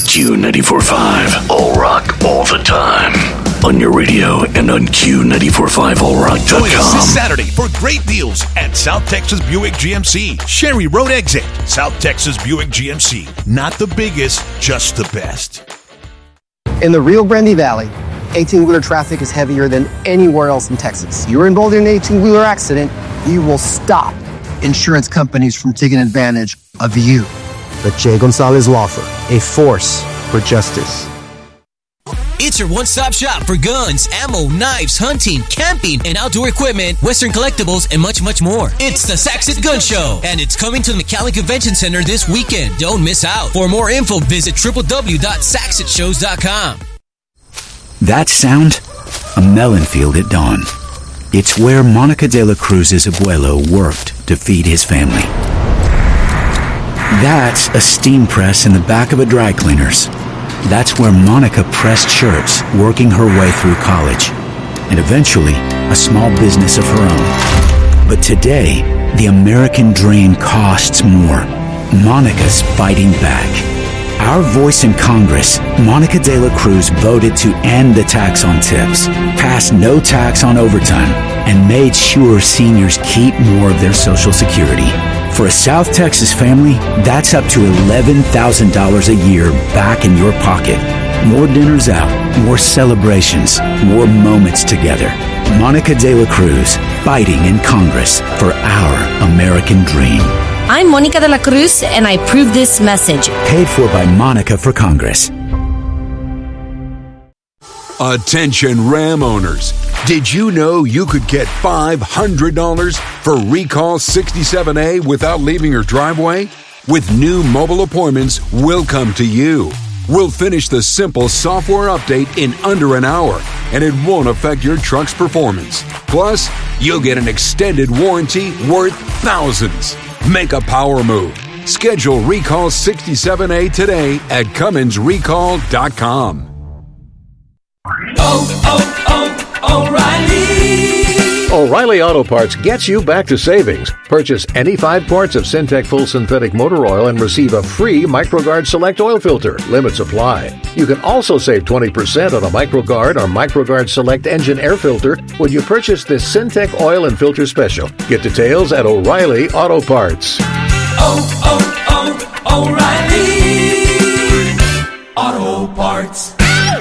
Q94.5. All rock, all the time. On your radio and on Q94.5allrock.com. Join us this Saturday for great deals at South Texas Buick GMC. Sherry Road Exit. South Texas Buick GMC. Not the biggest, just the best. In the Rio Grande Valley, 18-wheeler traffic is heavier than anywhere else in Texas. You're involved in an 18-wheeler accident, you will stop insurance companies from taking advantage of you. The Jay Gonzalez Law Firm, a force for justice. It's your one-stop shop for guns, ammo, knives, hunting, camping, and outdoor equipment, Western collectibles, and much, much more. It's the Saxit Gun Show, and it's coming to the McAllen Convention Center this weekend. Don't miss out. For more info, visit www.saxitshows.com. That sound? A melon field at dawn. It's where Monica de la Cruz's abuelo worked to feed his family. That's a steam press in the back of a dry cleaner's. That's where Monica pressed shirts, working her way through college, and eventually a small business of her own. But today, the American dream costs more. Monica's fighting back. Our voice in Congress, Monica de la Cruz voted to end the tax on tips, passed no tax on overtime, and made sure seniors keep more of their Social Security. For a South Texas family, that's up to $11,000 a year back in your pocket. More dinners out, more celebrations, more moments together. Monica de la Cruz, fighting in Congress for our American dream. I'm Monica de la Cruz, and I approve this message. Paid for by Monica for Congress. Attention Ram owners. Did you know you could get $500 for Recall 67A without leaving your driveway? With new mobile appointments, we'll come to you. We'll finish the simple software update in under an hour, and it won't affect your truck's performance. Plus, you'll get an extended warranty worth thousands. Make a power move. Schedule Recall 67A today at CumminsRecall.com. O'Reilly Auto Parts gets you back to savings. Purchase any 5 quarts of Syntec Full Synthetic Motor Oil and receive a free MicroGuard Select Oil Filter. Limits apply. You can also save 20% on a MicroGuard or MicroGuard Select Engine Air Filter when you purchase this Syntec Oil and Filter Special. Get details at O'Reilly Auto Parts. O'Reilly Auto Parts.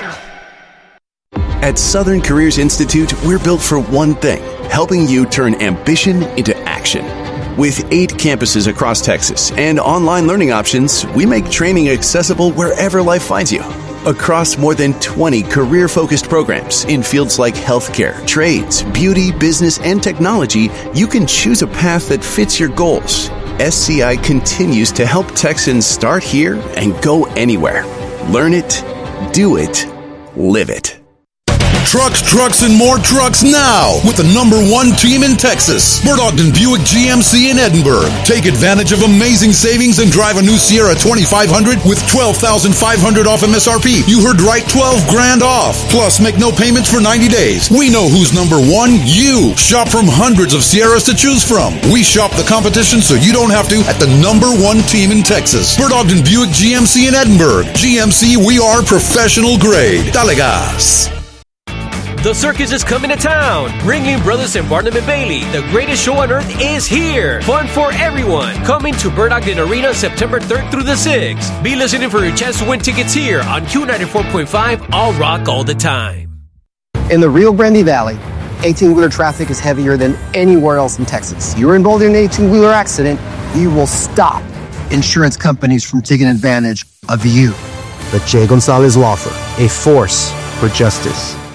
At Southern Careers Institute, we're built for one thing, helping you turn ambition into action. With 8 campuses across Texas and online learning options, we make training accessible wherever life finds you. Across more than 20 career-focused programs in fields like healthcare, trades, beauty, business, and technology, you can choose a path that fits your goals. SCI continues to help Texans start here and go anywhere. Learn it, do it, live it. Trucks, and more trucks now with the #1 team in Texas, Bert Ogden Buick GMC in Edinburg. Take advantage of amazing savings and drive a new Sierra 2500 with $12,500 off MSRP. You heard right, 12 grand off. Plus, make no payments for 90 days. We know who's #1. You. Shop from hundreds of Sierras to choose from. We shop the competition so you don't have to at the #1 team in Texas, Bert Ogden Buick GMC in Edinburg. GMC, we are professional grade. Dale gas. The circus is coming to town. Ringling Brothers and Barnum & Bailey, the greatest show on earth, is here. Fun for everyone. Coming to Bert Ogden Arena September 3rd through the 6th. Be listening for your chance to win tickets here on Q94.5 All Rock All the Time. In the Rio Grande Valley, 18-wheeler traffic is heavier than anywhere else in Texas. You're involved in an 18-wheeler accident, you will stop insurance companies from taking advantage of you. The Jay Gonzalez Law Firm, a force for justice.